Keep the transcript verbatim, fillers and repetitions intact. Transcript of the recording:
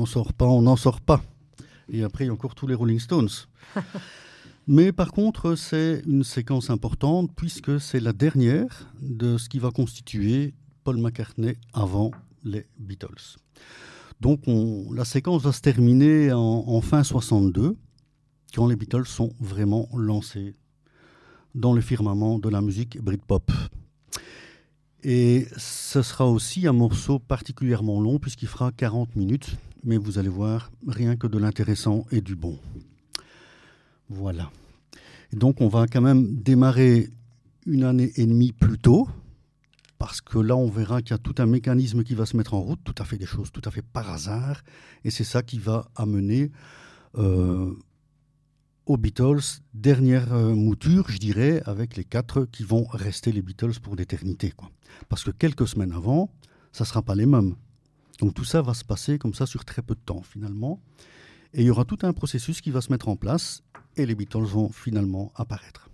sort pas, on n'en sort pas. Et après, il y a encore tous les Rolling Stones. Mais par contre, c'est une séquence importante puisque c'est la dernière de ce qui va constituer Paul McCartney avant les Beatles. Donc on, la séquence va se terminer en, en fin soixante-deux, quand les Beatles sont vraiment lancés dans le firmament de la musique Britpop. Et ce sera aussi un morceau particulièrement long puisqu'il fera quarante minutes, mais vous allez voir, rien que de l'intéressant et du bon. Voilà. Et donc on va quand même démarrer une année et demie plus tôt, parce que là on verra qu'il y a tout un mécanisme qui va se mettre en route, tout à fait des choses tout à fait par hasard, et c'est ça qui va amener euh, aux Beatles, dernière euh, mouture, je dirais, avec les quatre qui vont rester les Beatles pour l'éternité, quoi. Parce que quelques semaines avant, ça ne sera pas les mêmes. Donc tout ça va se passer comme ça sur très peu de temps finalement. Et il y aura tout un processus qui va se mettre en place et les Beatles vont finalement apparaître.